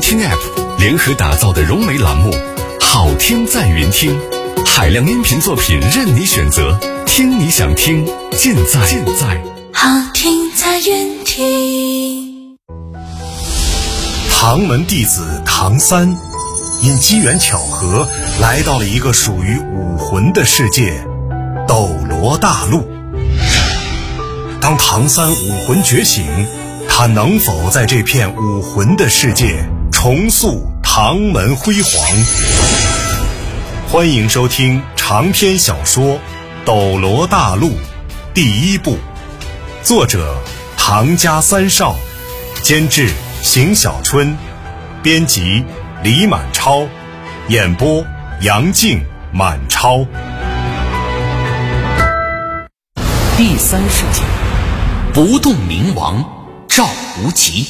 听 App 联合打造的融媒栏目，好听在云听，海量音频作品任你选择，听你想听，尽在好听在云听。 唐门弟子唐三因机缘巧合来到了一个属于武魂的世界——斗罗大陆。当唐三武魂觉醒，他能否在这片武魂的世界重塑唐门辉煌？欢迎收听长篇小说《斗罗大陆》第1部，作者唐家三少，监制邢小春，编辑李满超，演播杨静、满超。 第3事件，不动明王赵无极。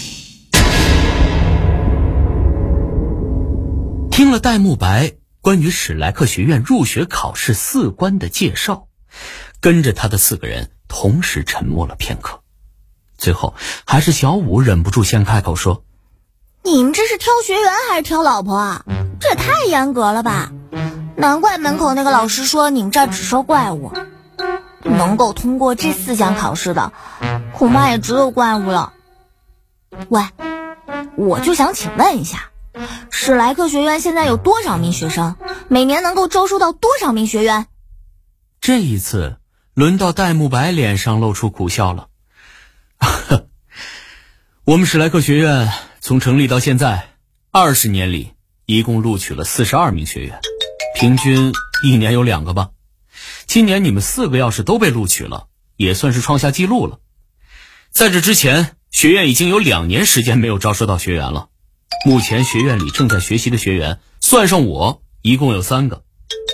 听了戴沐白关于史莱克学院入学考试4关的介绍，跟着他的4个人同时沉默了片刻。最后还是小五忍不住先开口说： 你们这是挑学员还是挑老婆啊？这也太严格了吧，难怪门口那个老师说你们这儿只收怪物。能够通过这4项考试的恐怕也只有怪物了。喂，我就想请问一下，史莱克学院现在有多少名学生？每年能够招收到多少名学员？ 这一次轮到戴沐白脸上露出苦笑了。我们史莱克学院从成立到现在20年里，一共录取了42名学员，平均1年有2个吧。今年你们4个要是都被录取了，也算是创下纪录了。在这之前，学院已经有2年时间没有招收到学员了。目前学院里正在学习的学员，算上我，一共有3个。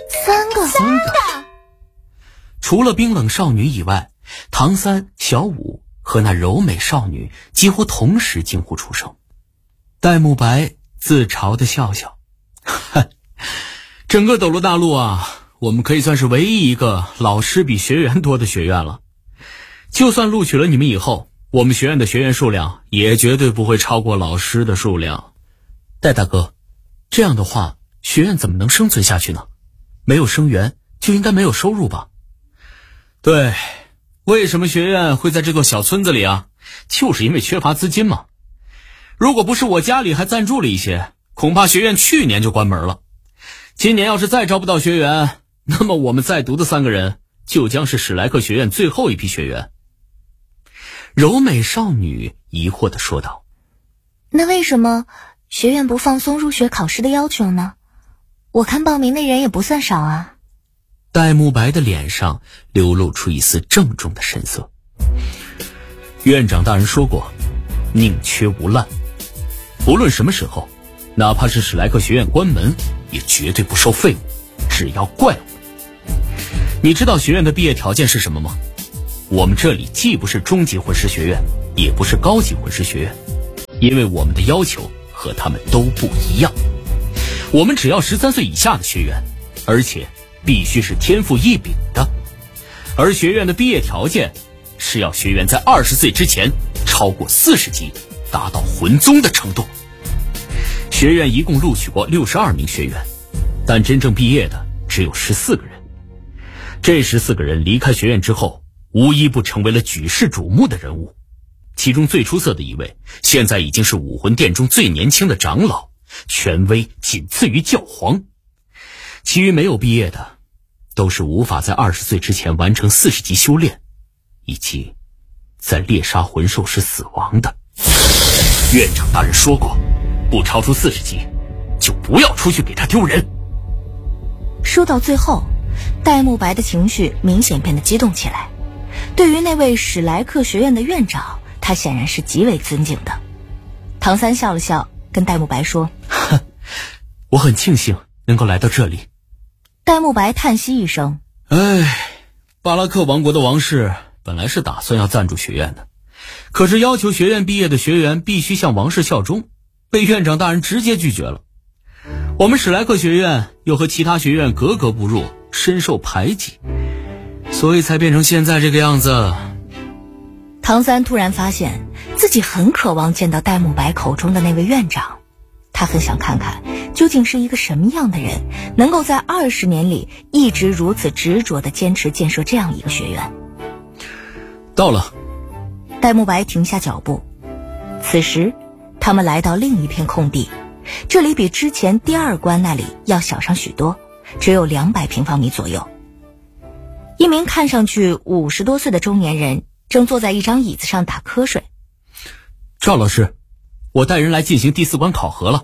3个？ 除了冰冷少女以外，唐三、小五和那柔美少女几乎同时惊呼出声。戴沐白自嘲地笑笑，整个斗罗大陆啊，我们可以算是唯一一个老师比学员多的学院了。就算录取了你们以后，我们学院的学员数量也绝对不会超过老师的数量。戴大哥，这样的话，学院怎么能生存下去呢？没有生源，就应该没有收入吧？对，为什么学院会在这座小村子里啊？就是因为缺乏资金嘛。如果不是我家里还赞助了一些，恐怕学院去年就关门了。今年要是再招不到学员，那么我们在读的3个人就将是史莱克学院最后一批学员。柔美少女疑惑地说道： 那为什么学院不放松入学考试的要求呢？我看报名的人也不算少啊。 戴沐白的脸上流露出一丝郑重的神色。院长大人说过，宁缺毋滥，不论什么时候，哪怕是史莱克学院关门，也绝对不收废物，只要怪物。你知道学院的毕业条件是什么吗？我们这里既不是中级魂师学院，也不是高级魂师学院，因为我们的要求和他们都不一样。我们只要13岁以下的学员，而且必须是天赋异禀的。而学院的毕业条件是要学员在20岁之前超过40级，达到魂宗的程度。学院一共录取过62名学员，但真正毕业的只有14个人。这14个人离开学院之后，无一不成为了举世瞩目的人物。其中最出色的一位，现在已经是武魂殿中最年轻的长老，权威仅次于教皇。其余没有毕业的，都是无法在20岁之前完成40级修炼，以及在猎杀魂兽时死亡的。院长大人说过，不超出40级，就不要出去给他丢人。 说到最后，戴沐白的情绪明显变得激动起来。对于那位史莱克学院的院长，他显然是极为尊敬的。唐三笑了笑，跟戴沐白说： 我很庆幸能够来到这里。 戴沐白叹息一声： 巴拉克王国的王室本来是打算要赞助学院的，可是要求学院毕业的学员必须向王室效忠，被院长大人直接拒绝了。我们史莱克学院又和其他学院格格不入，深受排挤，所以才变成现在这个样子。 唐三突然发现自己很渴望见到戴沐白口中的那位院长， 他很想看看究竟是一个什么样的人能够在20年里一直如此执着地坚持建设这样一个学院。 到了。 戴沐白停下脚步，此时他们来到另一片空地，这里比之前第2关那里要小上许多，只有200平方米左右。一名看上去50多岁的中年人正坐在一张椅子上打瞌睡。 赵老师，我带人来进行第4关考核了。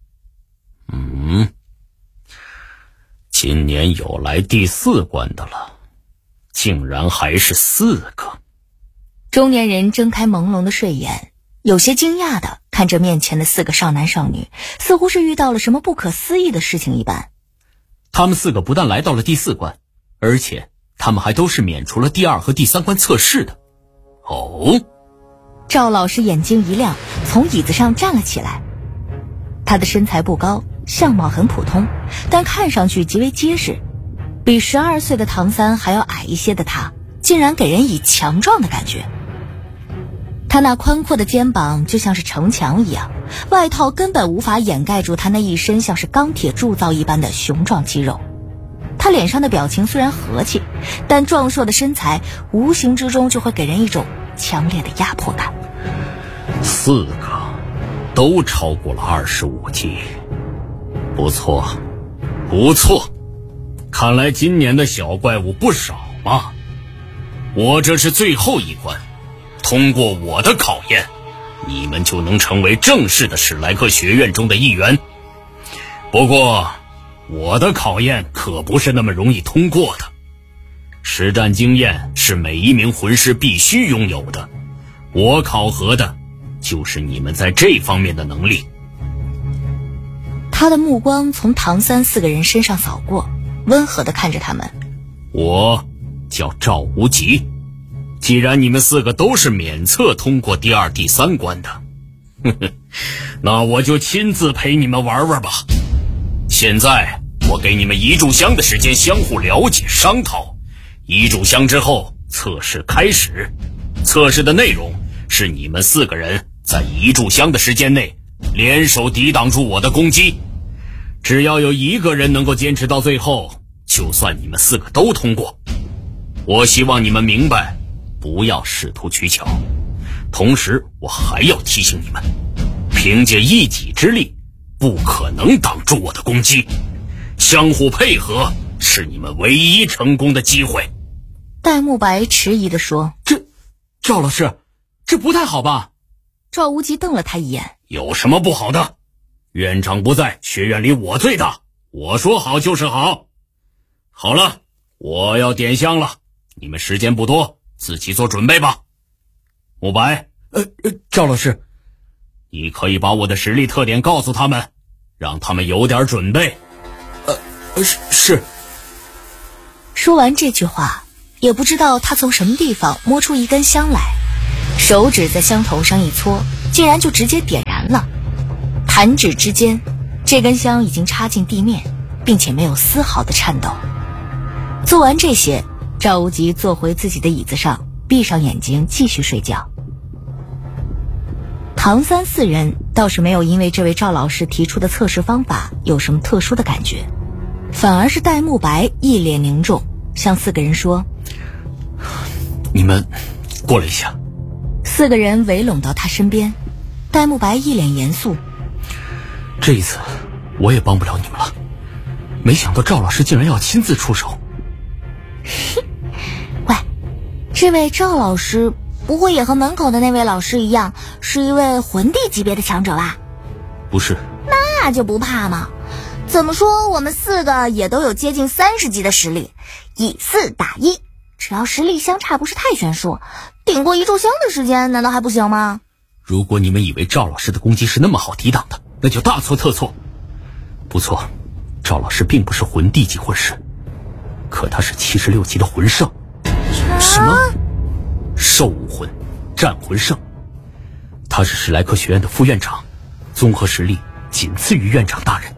今年有来第4关的了，竟然还是4个。 中年人睁开朦胧的睡眼，有些惊讶地看着面前的4个少男少女，似乎是遇到了什么不可思议的事情一般。 他们4个不但来到了第4关，而且他们还都是免除了第2和第3关测试的。 哦， 赵老师眼睛一亮，从椅子上站了起来。他的身材不高，相貌很普通，但看上去极为结实。比12岁的唐三还要矮一些的他，竟然给人以强壮的感觉。他那宽阔的肩膀就像是城墙一样，外套根本无法掩盖住他那一身像是钢铁铸造一般的雄壮肌肉。他脸上的表情虽然和气，但壮硕的身材无形之中就会给人一种强烈的压迫感。 4个都超过了25级，不错不错，看来今年的小怪物不少嘛。我这是最后一关，通过我的考验，你们就能成为正式的史莱克学院中的一员。不过我的考验可不是那么容易通过的，实战经验是每一名魂师必须拥有的，我考核的就是你们在这方面的能力。 他的目光从唐三4个人身上扫过，温和地看着他们。 我叫赵无极，既然你们4个都是免测通过第2、第3关的，那我就亲自陪你们玩玩吧。现在我给你们1炷香的时间相互了解商讨，1炷香之后测试开始。测试的内容是你们4个人在1炷香的时间内联手抵挡住我的攻击，只要有1个人能够坚持到最后，就算你们4个都通过。我希望你们明白，不要试图取巧。同时我还要提醒你们，凭借一己之力不可能挡住我的攻击，相互配合是你们唯一成功的机会。 戴沐白迟疑地说。 赵老师，这不太好吧？ 赵无极瞪了他一眼。 有什么不好的？院长不在，学院里我最大，我说好就是好。好了，我要点香了，你们时间不多，自己做准备吧。沐白， 赵老师， 你可以把我的实力特点告诉他们，让他们有点准备。 是。 说完这句话，也不知道他从什么地方摸出一根香来，手指在香头上一搓，竟然就直接点燃了。弹指之间，这根香已经插进地面，并且没有丝毫的颤抖。做完这些，赵无极坐回自己的椅子上，闭上眼睛继续睡觉。唐三4人倒是没有因为这位赵老师提出的测试方法有什么特殊的感觉，反而是戴沐白一脸凝重，向4个人说： 你们过来一下。 4个人围拢到他身边，戴沐白一脸严肃。 这一次我也帮不了你们了，没想到赵老师竟然要亲自出手。 喂，这位赵老师不会也和门口的那位老师一样，是一位魂帝级别的强者吧？ 不是。 那就不怕嘛。怎么说我们4个也都有接近30级的实力，以4打1，只要实力相差不是太悬殊，顶过1炷香的时间难道还不行吗？ 如果你们以为赵老师的攻击是那么好抵挡的，那就大错特错。不错，赵老师并不是魂帝级魂师，可他是76级的魂圣。 什么？ 兽武魂，战魂圣。他是史莱克学院的副院长，综合实力仅次于院长大人。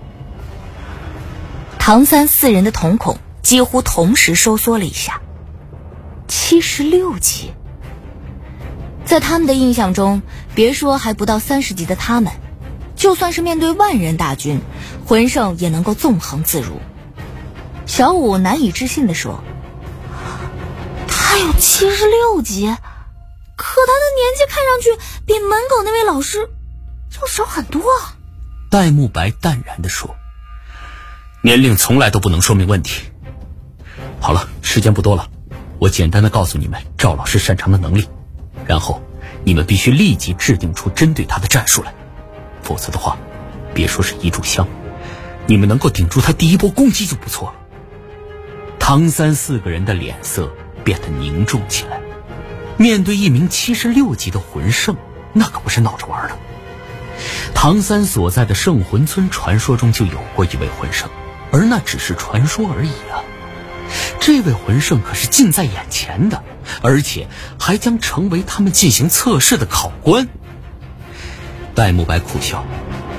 唐三4人的瞳孔几乎同时收缩了一下。76级，在他们的印象中，别说还不到30级的他们， 就算是面对万人大军，魂圣也能够纵横自如。小五难以置信地说：“他有76级，可他的年纪看上去比门口那位老师要少很多啊。” 戴沐白淡然地说：“年龄从来都不能说明问题。好了，时间不多了，我简单的告诉你们赵老师擅长的能力，然后你们必须立即制定出针对他的战术来，否则的话，别说是一炷香，你们能够顶住他第一波攻击就不错了。”唐三4个人的脸色变得凝重起来，面对一名76级的魂圣，那可不是闹着玩的。唐三所在的圣魂村传说中就有过一位魂圣，而那只是传说而已啊。这位魂圣可是近在眼前的，而且还将成为他们进行测试的考官。戴沐白苦笑，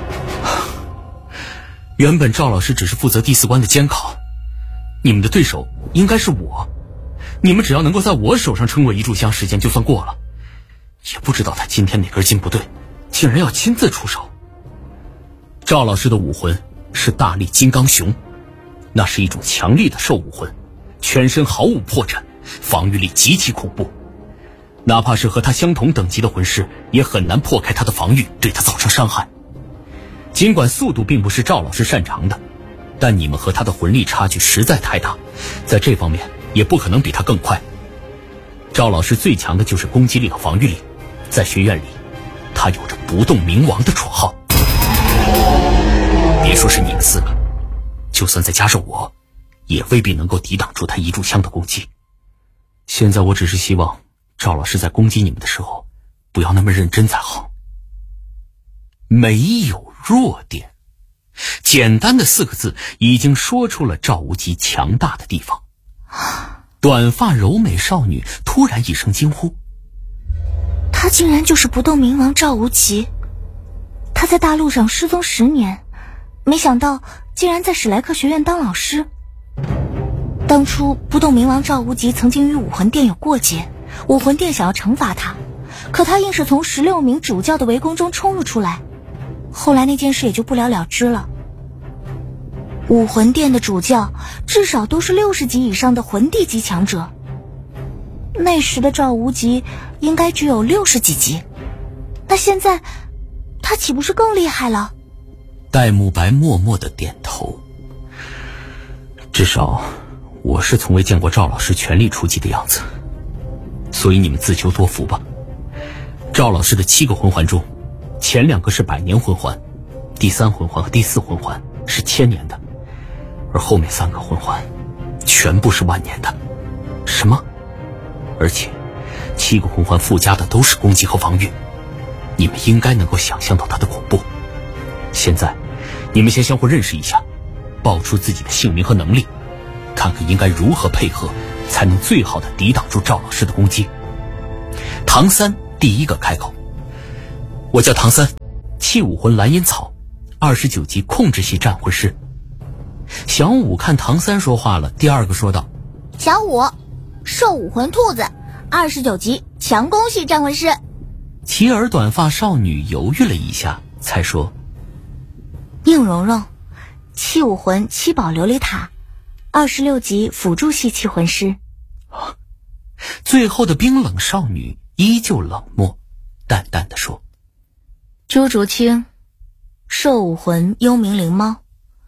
原本赵老师只是负责第4关的监考，你们的对手应该是我，你们只要能够在我手上撑过一炷香时间就算过了。也不知道他今天哪根筋不对，竟然要亲自出手。赵老师的武魂是大力金刚熊，那是一种强力的兽武魂，全身毫无破绽，防御力极其恐怖，哪怕是和他相同等级的魂师也很难破开他的防御，对他造成伤害。尽管速度并不是赵老师擅长的，但你们和他的魂力差距实在太大，在这方面也不可能比他更快。赵老师最强的就是攻击力和防御力，在学院里他有着不动明王的绰号。别说是你们4个，就算再加上我，也未必能够抵挡住他一炷香的攻击。现在我只是希望赵老师在攻击你们的时候不要那么认真才好。没有弱点，简单的4个字已经说出了赵无极强大的地方。短发柔美少女突然一声惊呼：“ 他竟然就是不动明王赵无极！他在大陆上失踪10年，没想到竟然在史莱克学院当老师。当初不动明王赵无极曾经与武魂殿有过节，武魂殿想要惩罚他，可他硬是从16名主教的围攻中冲了出来，后来那件事也就不了了之了。武魂殿的主教至少都是60级以上的魂帝级强者，那时的赵无极应该只有60几级，那现在他岂不是更厉害了？” 戴沐白默默地点头。至少我是从未见过赵老师全力出击的样子，所以你们自求多福吧。赵老师的7个魂环中，前2个是100年魂环，第3魂环和第4魂环是1000年的，而后面3个魂环全部是万年的。什么？而且7个魂环附加的都是攻击和防御，你们应该能够想象到它的恐怖。现在你们先相互认识一下，报出自己的姓名和能力，看看应该如何配合才能最好的抵挡住赵老师的攻击。唐三第一个开口：“我叫唐三，气武魂蓝烟草，29级控制系战魂师。”小五看唐三说话了，第二个说道：“ 小五，兽武魂兔子，29级强攻系战魂师。” 齐耳短发少女犹豫了一下，才说：“ 宁荣荣，气武魂七宝琉璃塔，26级辅助系气魂师。” 最后的冰冷少女依旧冷漠，淡淡地说：“ 朱竹清，兽武魂幽冥灵猫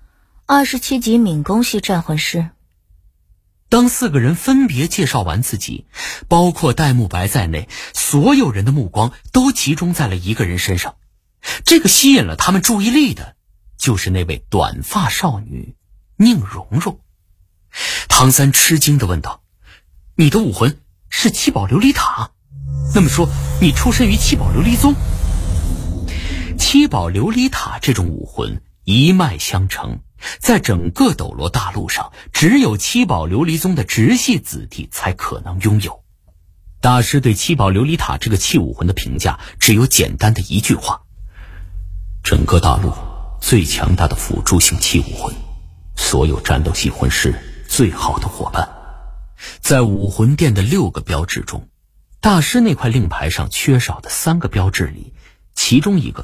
，27级敏攻系战魂师。” 当4个人分别介绍完自己，包括戴沐白在内，所有人的目光都集中在了一个人身上。这个吸引了他们注意力的，就是那位短发少女宁荣荣。唐三吃惊地问道：“你的武魂是七宝琉璃塔？那么说你出身于七宝琉璃宗？”七宝琉璃塔这种武魂一脉相承，在整个斗罗大陆上，只有七宝琉璃宗的直系子弟才可能拥有。大师对七宝琉璃塔这个气武魂的评价只有简单的一句话：整个大陆最强大的辅助性气武魂，所有战斗系魂师最好的伙伴。在武魂殿的6个标志中，大师那块令牌上缺少的3个标志里，其中一个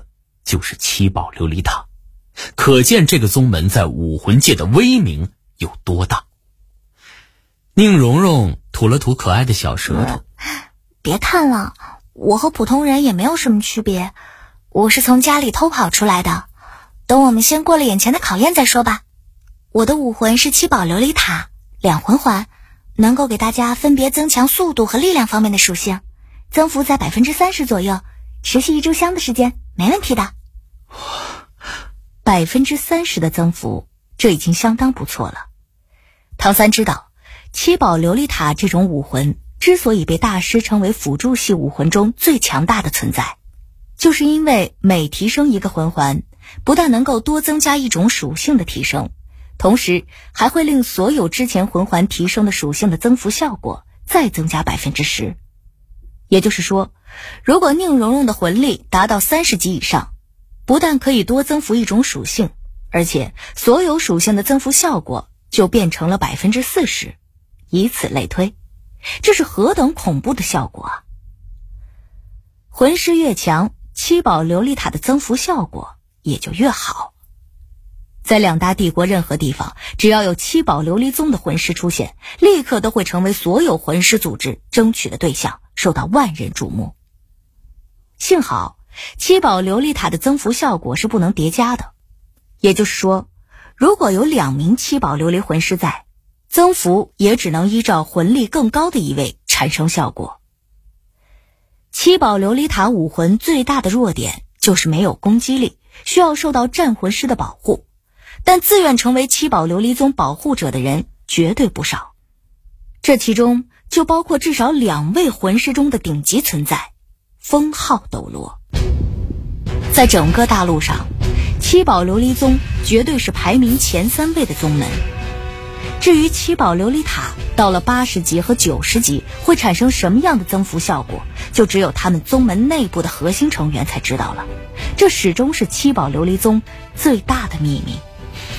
就是七宝琉璃塔，可见这个宗门在武魂界的威名有多大。宁荣荣吐了吐可爱的小舌头， 别看了，我和普通人也没有什么区别，我是从家里偷跑出来的，等我们先过了眼前的考验再说吧。我的武魂是七宝琉璃塔2魂环，能够给大家分别增强速度和力量方面的属性，增幅在 30% 左右，持续1炷香的时间，没问题的。30% 的增幅，这已经相当不错了。唐三知道，七宝琉璃塔这种武魂之所以被大师称为辅助系武魂中最强大的存在，就是因为每提升一个魂环，不但能够多增加一种属性的提升，同时还会令所有之前魂环提升的属性的增幅效果再增加 10%。 也就是说，如果宁荣荣的魂力达到30级以上，不但可以多增幅一种属性，而且所有属性的增幅效果就变成了 40%， 以此类推，这是何等恐怖的效果啊！魂师越强，七宝琉璃塔的增幅效果也就越好。在2大帝国任何地方，只要有七宝琉璃宗的魂师出现，立刻都会成为所有魂师组织争取的对象，受到万人瞩目。幸好七宝琉璃塔的增幅效果是不能叠加的，也就是说，如果有2名七宝琉璃魂师在，增幅也只能依照魂力更高的一位产生效果。七宝琉璃塔武魂最大的弱点就是没有攻击力，需要受到战魂师的保护，但自愿成为七宝琉璃宗保护者的人绝对不少，这其中就包括至少2位魂师中的顶级存在，封号斗罗。在整个大陆上，七宝琉璃宗绝对是排名前3位的宗门。至于七宝琉璃塔到了80级和90级会产生什么样的增幅效果，就只有他们宗门内部的核心成员才知道了，这始终是七宝琉璃宗最大的秘密。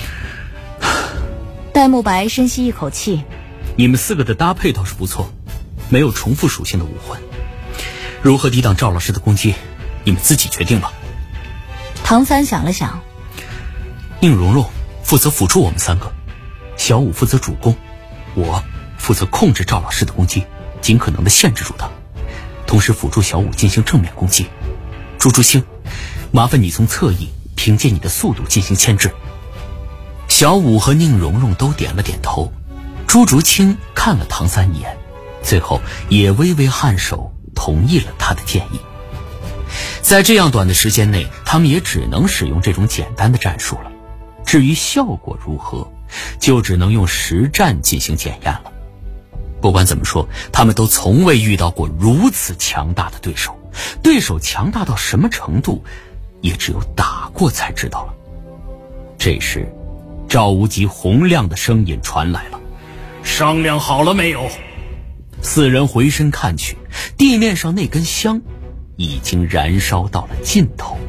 戴沐白深吸一口气， 你们4个的搭配倒是不错，没有重复属性的武魂，如何抵挡赵老师的攻击，你们自己决定吧。 唐三想了想， 宁荣荣负责辅助我们3个，小五负责主攻，我负责控制赵老师的攻击，尽可能的限制住他，同时辅助小五进行正面攻击。朱竹清，麻烦你从侧翼凭借你的速度进行牵制。小五和宁荣荣都点了点头，朱竹清看了唐三一眼，最后也微微颔首同意了他的建议。在这样短的时间内，他们也只能使用这种简单的战术了，至于效果如何，就只能用实战进行检验了。不管怎么说，他们都从未遇到过如此强大的对手，对手强大到什么程度，也只有打过才知道了。这时赵无极洪亮的声音传来了： 商量好了没有 ？4人回身看去，地面上那根香已经燃烧到了尽头。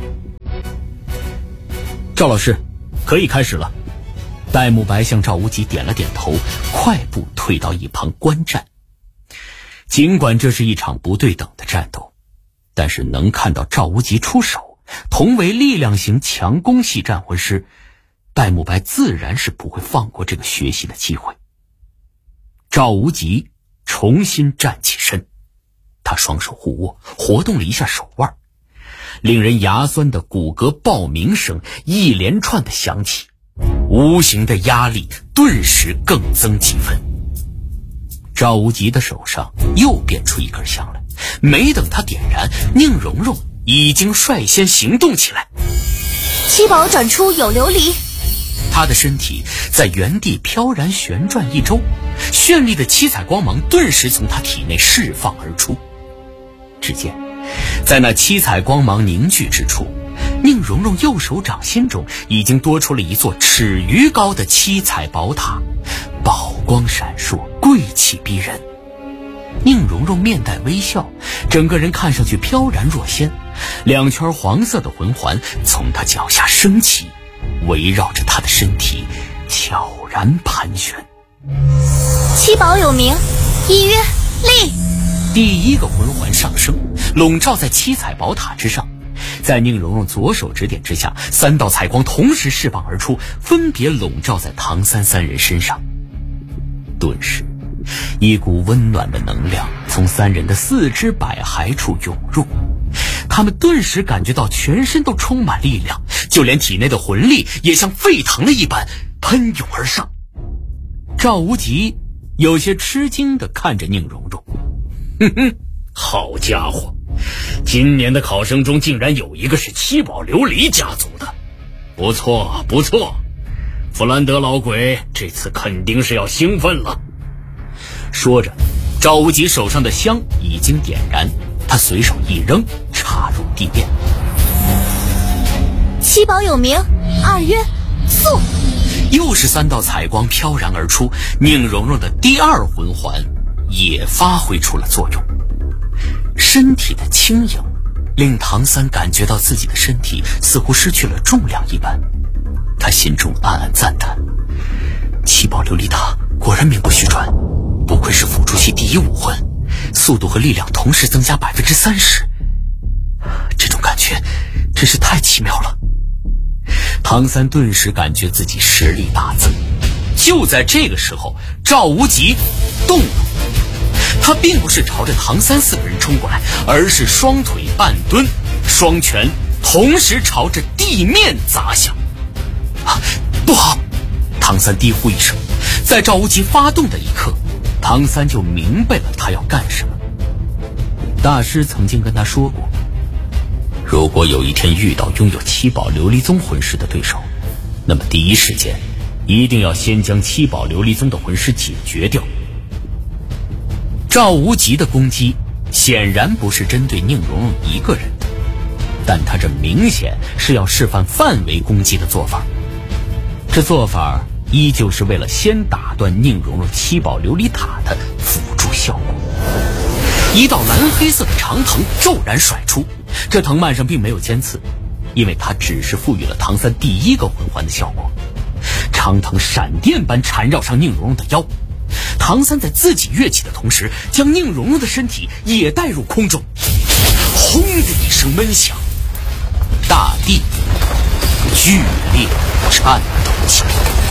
赵老师，可以开始了。戴沐白向赵无极点了点头，快步退到一旁观战。尽管这是一场不对等的战斗，但是能看到赵无极出手，同为力量型强攻系战魂师，戴沐白自然是不会放过这个学习的机会。赵无极重新站起身，他双手互握，活动了一下手腕，令人牙酸的骨骼爆鸣声一连串的响起，无形的压力顿时更增几分。赵无极的手上又变出一根香来，没等他点燃，宁荣荣已经率先行动起来。 七宝转出有琉璃， 他的身体在原地飘然旋转一周，绚丽的七彩光芒顿时从他体内释放而出。只见在那七彩光芒凝聚之处，宁荣荣右手掌心中已经多出了一座尺余高的七彩宝塔，宝光闪烁，贵气逼人。宁荣荣面带微笑，整个人看上去飘然若仙，2圈黄色的魂环从她脚下升起，围绕着她的身体悄然盘旋。 七宝有名，一曰立。 第1个魂环上升，笼罩在七彩宝塔之上， 在宁荣荣左手指点之下，3道彩光同时释放而出，分别笼罩在唐三三人身上。顿时一股温暖的能量从3人的四肢百骸处涌入，他们顿时感觉到全身都充满力量，就连体内的魂力也像沸腾了一般喷涌而上。赵无极有些吃惊地看着宁荣荣， 好家伙，今年的考生中竟然有一个是七宝琉璃家族的，不错不错，弗兰德老鬼这次肯定是要兴奋了。 说着，赵无极手上的香已经点燃，他随手一扔，插入地面。 七宝有名，2约速。 又是3道彩光飘然而出，宁荣荣的第2魂环也发挥出了作用。身体的轻盈令唐三感觉到自己的身体似乎失去了重量一般，他心中暗暗赞叹，七宝琉璃塔果然名不虚传，不愧是辅助系第1武魂，速度和力量同时增加30%，这种感觉真是太奇妙了。唐三顿时感觉自己实力大增。就在这个时候，赵无极动了，他并不是朝着唐三4个人冲过来，而是双腿半蹲，双拳同时朝着地面砸向。不好！唐三低呼一声，在赵无极发动的一刻，唐三就明白了他要干什么。大师曾经跟他说过，如果有一天遇到拥有七宝琉璃宗魂师的对手，那么第一时间一定要先将七宝琉璃宗的魂师解决掉。赵无极的攻击显然不是针对宁荣荣一个人的，但他这明显是要示范范围攻击的做法。这做法依旧是为了先打断宁荣荣七宝琉璃塔的辅助效果。一道蓝黑色的长藤骤然甩出，这藤蔓上并没有尖刺，因为它只是赋予了唐三第1个魂环的效果。长藤闪电般缠绕上宁荣荣的腰，唐三在自己跃起的同时，将宁荣荣的身体也带入空中。轰的一声闷响，大地剧烈颤抖起来。